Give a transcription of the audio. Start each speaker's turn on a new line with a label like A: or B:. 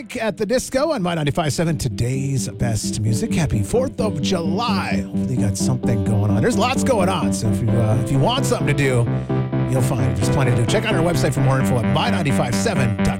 A: Mike at the Disco on My 95.7, today's best music. Happy 4th of July. Hopefully you got something going on. There's lots going on, so if you want something to do, you'll find it. There's plenty to do. Check out our website for more info at my957.com.